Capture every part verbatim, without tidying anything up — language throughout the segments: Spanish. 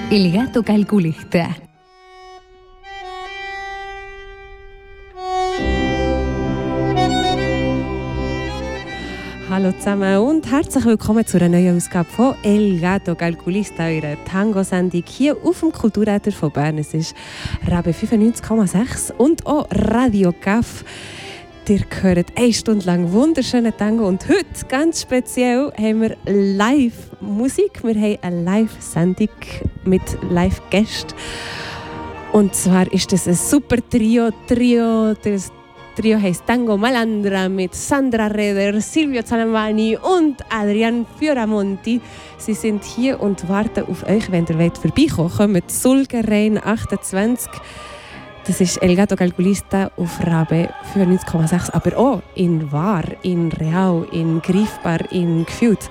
El gato calculista. Hallo zusammen und herzlich willkommen zu einer neuen Ausgabe von El Gato Calculista, eure Tango-Sendung hier auf dem Kulturäther von Bern. Es ist Rabe fünfundneunzig Komma sechs und auch Radio Caf. Ihr hört eine Stunde lang wunderschönen Tango und heute ganz speziell haben wir Live-Musik. Wir haben eine Live-Sendung mit Live-Gästen. Und zwar ist das ein super Trio. Trio das Trio heisst Tango Malandra mit Sandra Reder, Silvio Zalamvani und Adrian Fioramonti. Sie sind hier und warten auf euch, wenn ihr wollt vorbeikommen. Kommt Sulgerein achtundzwanzig. Das ist El Gato Calculista auf Rabe fünfundneunzig Komma sechs, aber auch in Var, in Real, in Greifbar, in Gefühlt.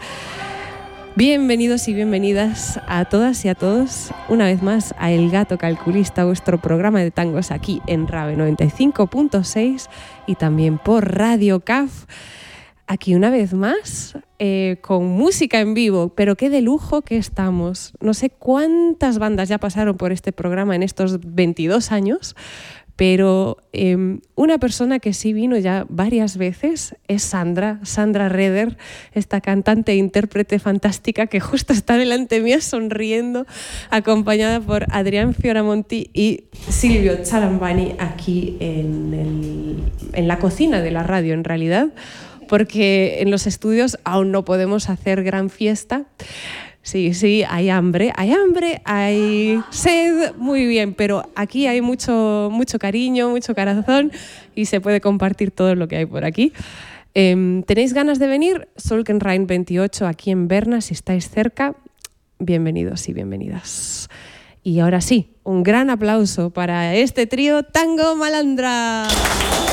Bienvenidos y bienvenidas a todas y a todos una vez más a El Gato Calculista, vuestro programa de tangos aquí en Rabe noventa y cinco punto seis y también por Radio Caf. Aquí una vez más, eh, con música en vivo, pero qué de lujo que estamos. No sé cuántas bandas ya pasaron por este programa en estos veintidós años, pero eh, una persona que sí vino ya varias veces es Sandra, Sandra Reder, esta cantante e intérprete fantástica que justo está delante mía sonriendo, acompañada por Adrián Fioramonti y Silvio Zalamvani aquí en, el, en la cocina de la radio, en realidad, porque en los estudios aún no podemos hacer gran fiesta. Sí, sí, hay hambre, hay hambre, hay sed, muy bien, pero aquí hay mucho, mucho cariño, mucho corazón y se puede compartir todo lo que hay por aquí. Eh, ¿Tenéis ganas de venir? Solkenrain veintiocho, aquí en Berna, si estáis cerca, bienvenidos y bienvenidas. Y ahora sí, un gran aplauso para este trío Tango Malandra.